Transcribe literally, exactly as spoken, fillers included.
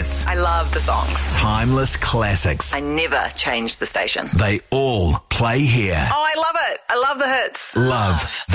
hits. I love the songs. Timeless classics. I never changed the station. They all play here. Oh, I love it. I love the hits. Love the